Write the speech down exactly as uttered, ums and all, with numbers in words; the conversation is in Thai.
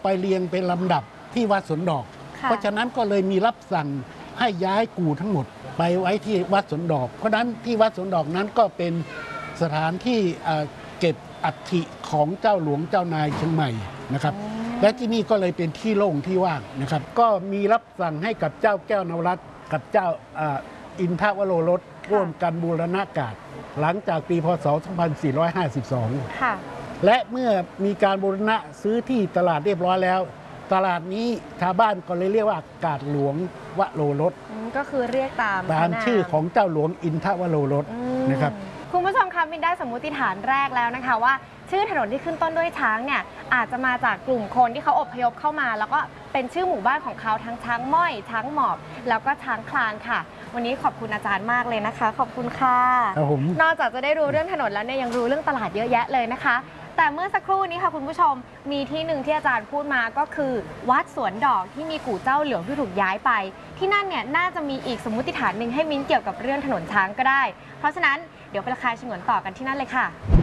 ไปเรียงเป็นลำดับที่วัดสวนดอกเพราะฉะนั้นก็เลยมีรับสั่งให้ย้ายกู่ทั้งหมดไปไว้ที่วัดสวนดอกเพราะฉะนั้นที่วัดสวนดอกนั้นก็เป็นสถานที่เก็บอัฐิของเจ้าหลวงเจ้านายเชียงใหม่นะครับและที่นี่ก็เลยเป็นที่โล่งที่ว่างนะครับก็มีรับสั่งให้กับเจ้าแก้วนวรัตน์กับเจ้าอินทวโรรสร่วมกันบูรณาการหลังจากปีพ.ศ. สองพันสี่ร้อยห้าสิบสองค่ะและเมื่อมีการบูรณะซื้อที่ตลาดเรียบร้อยแล้วตลาดนี้ชาวบ้านก็เลยเรียกว่ากาดหลวงวโรรสก็คือเรียกตามตามชื่อของเจ้าหลวงอินทวโรรสนะครับคุณผู้ชมคะมินได้สมมุติฐานแรกแล้วนะคะว่าชื่อถนนที่ขึ้นต้นด้วยช้างเนี่ยอาจจะมาจากกลุ่มคนที่เขาอพยพเข้ามาแล้วก็เป็นชื่อหมู่บ้านของเขาทั้งช้างม้อยช้างหมอบแล้วก็ช้างคลานค่ะวันนี้ขอบคุณอาจารย์มากเลยนะคะขอบคุณค่ะนอกจากจะได้รู้เรื่องถนนแล้วเนี่ยยังรู้เรื่องตลาดเยอะแยะเลยนะคะแต่เมื่อสักครู่นี้ค่ะคุณผู้ชมมีที่หนึ่งที่อาจารย์พูดมาก็คือวัดสวนดอกที่มีกู่เจ้าเหลืองที่ถูกย้ายไปที่นั่นเนี่ยน่าจะมีอีกสมมุติฐานหนึ่งให้มิ้นเกี่ยวกับเรื่องถนนช้างก็ได้เพราะฉะนั้นเดี๋ยวไปราคาฉงนต่อกันที่นั่นเลยค่ะ